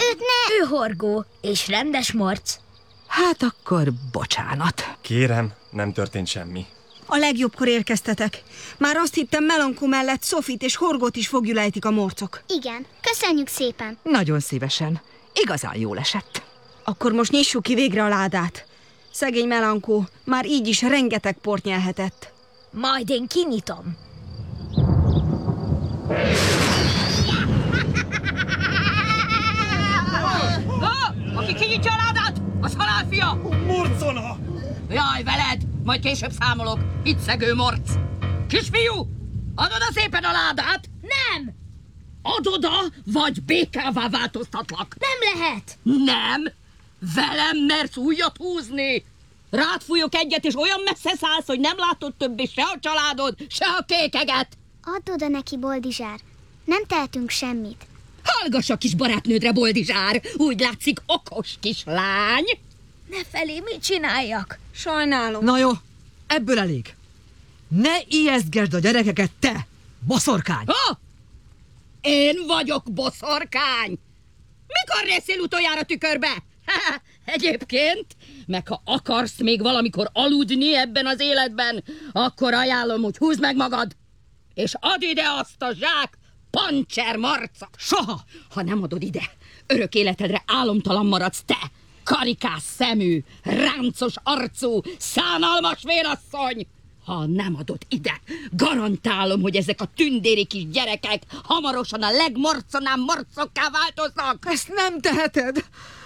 Őt ne... Ő horgó, és rendes morc. Hát akkor bocsánat. Kérem, nem történt semmi. A legjobbkor érkeztetek. Már azt hittem, Melankó mellett Sofit és Horgót is fogjulejtik a morcok. Igen, köszönjük szépen. Nagyon szívesen. Igazán jól esett. Akkor most nyissuk ki végre a ládát. Szegény Melankó már így is rengeteg port nyelhetett. Majd én kinyitom. Aki kinyitja a ládát, az halálfia! Morcona! Jaj, veled! Majd később számolok. Ittszegő morc! Kisfiú! Add oda szépen a ládát! Nem! Add oda, vagy békává változtatlak! Nem lehet! Nem! Velem mersz újat húzni! Rád fújok egyet, és olyan messze szállsz, hogy nem látod többé se a családod, se a kékeget! Add oda neki, Boldizsár. Nem tehetünk semmit. Hallgass a kis barátnődre, Boldizsár! Úgy látszik, okos kislány! Ne felé, mit csináljak? Sajnálom. Na jó, ebből elég. Ne ijesztgesd a gyerekeket, te, boszorkány! Ha? Én vagyok boszorkány! Mikor néztél utoljára tükörbe? Egyébként, meg ha akarsz még valamikor aludni ebben az életben, akkor ajánlom, hogy húzd meg magad, és add ide azt a zsák pancser marcot. Soha, ha nem adod ide, örök életedre álomtalan maradsz te, karikás szemű, ráncos arcú, szánalmas vénasszony. Ha nem adod ide, garantálom, hogy ezek a tündéri kis gyerekek hamarosan a legmarconán marcokká változnak. Ezt nem teheted.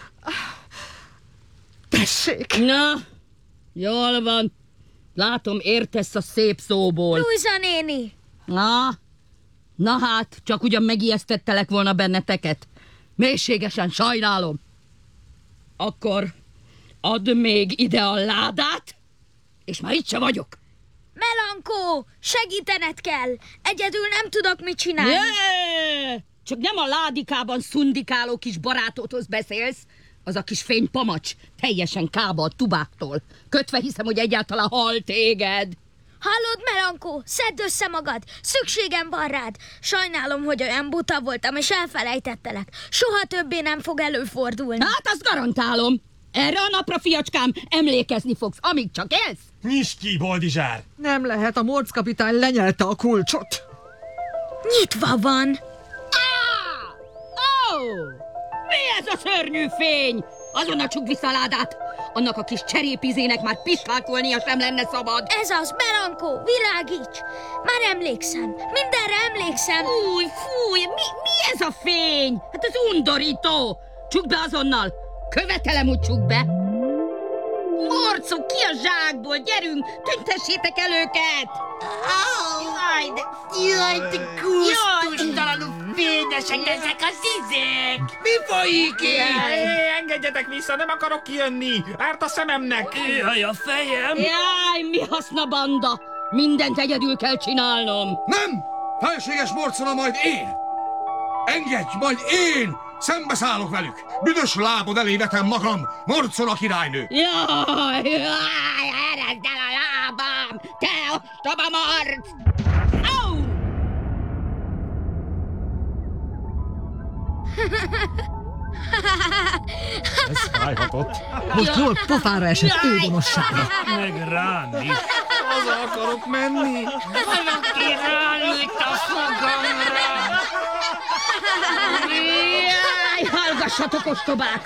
Tessék! Na, jól van. Látom, értesz a szép szóból. Lujza néni! Na hát, csak ugyan megijesztettelek volna benneteket. Mélységesen sajnálom. Akkor add még ide a ládát, és már itt se vagyok. Melankó, segítened kell! Egyedül nem tudok mit csinálni. Csak nem a ládikában szundikáló kis barátodhoz beszélsz, az a kis fénypamacs, teljesen kába a tubáktól. Kötve hiszem, hogy egyáltalán hal téged. Hallod, Melankó? Szedd össze magad! Szükségem van rád! Sajnálom, hogy olyan buta voltam, és elfelejtettelek. Soha többé nem fog előfordulni. Hát azt garantálom. Erre a napra, fiacskám, emlékezni fogsz, amíg csak élsz. Nyisd ki, Boldizsár! Nem lehet, a morckapitány lenyelte a kulcsot. Nyitva van. Mi ez a szörnyű fény? Azonnal csukd vissza a ládát. Annak a kis cserépizének már pislálkolnia sem lenne szabad. Ez az, Melankó, világíts! Már emlékszem, mindenre emlékszem. Fúj, mi ez a fény? Hát ez undorító. Csukd be azonnal. Követelem, hogy csukd be. Morcok, ki a zsákból? Gyerünk, tüntessétek el őket! Jaj, de gusztustalanul fényesek ezek az izék! Mi folyik itt? Engedjetek vissza, nem akarok kijönni! Árt a szememnek! Jaj, a fejem! Jaj, mi haszna banda! Mindent egyedül kell csinálnom. Nem! Felséges morcona, majd én! Engedj, majd én! Szembeszállok velük! Büdös lábod elé vetem magam, Morcona királynő! Jaj, eresd el a lábam! Te ostoba marc! Au! Ez fájhatott. Most jól pofára esett ő gonoszsága. Meg rám is. Haza akarok menni. Valaki rálőtt a fogamra. Jaj, hallgassatok, ostobák!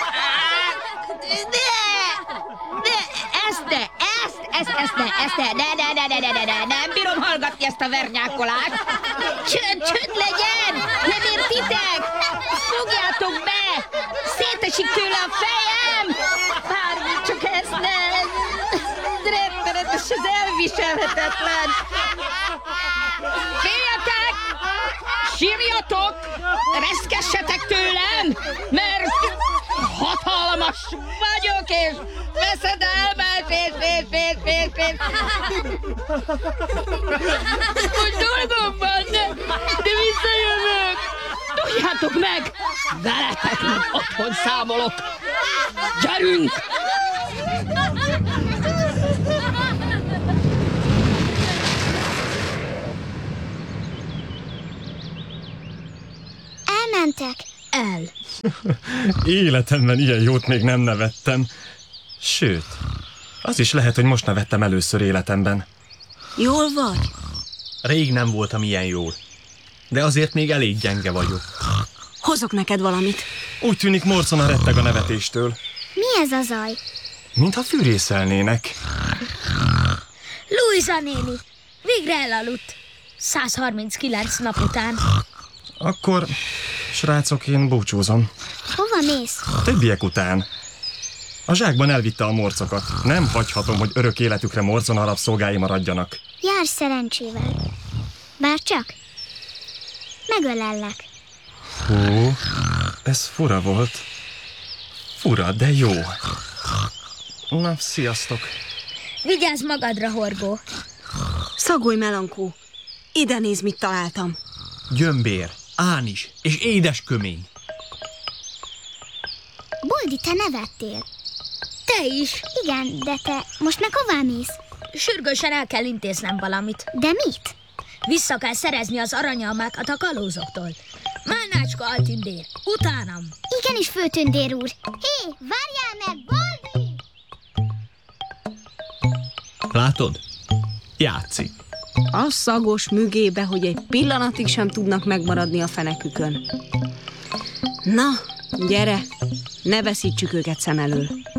Ne, nem bírom hallgatni ezt a vernyákolást. Csönd legyen! Nem értitek? Fogjátok be! Szétesik tőle a fejem! Bármi, csak ez nem! Rettenetes, ez elviselhetetlen! Féljetek! Sírjatok! Reszkessetek tőlem! Mert hatalmas vagyok, és veszedelmes, és. Úgy dolgom van, de visszajövök! Tudjátok meg! Veletek meg otthon számolok! Gyerünk! Elmentek. Életemben ilyen jót még nem nevettem. Sőt, az is lehet, hogy most nevettem először életemben. Jól vagy? Rég nem voltam ilyen jól. De azért még elég gyenge vagyok. Hozok neked valamit. Úgy tűnik, Morcona retteg a nevetéstől. Mi ez a zaj? Mintha fűrészelnének. Luisa néni, végre elaludt. 139 nap után. Akkor, srácok, én búcsúzom. Hova mész? A többiek után. A zsákban elvitte a morcokat. Nem hagyhatom, hogy örök életükre Morcona rabszolgái maradjanak. Járj szerencsével. Bár csak. Megölellek. Hú, ez fura volt. Fura, de jó. Na, sziasztok. Vigyázz magadra, Horgó. Szagolj, Melankó. Ide nézz, mit találtam. Gyömbér, ánis és édes kömény. Boldi, te nevettél. Te is. Igen, de te most meg hová mész? Sürgősen el kell intéznem valamit. De mit? Vissza kell szerezni az aranyalmákat a kalózoktól. Málnácska altündér, utánam. Igenis, főtündér úr. Hé, várjál meg, Boldi! Látod? Játszik. A szagos mügébe, hogy egy pillanatig sem tudnak megmaradni a fenekükön. Na, gyere, ne veszítsük őket szem elől.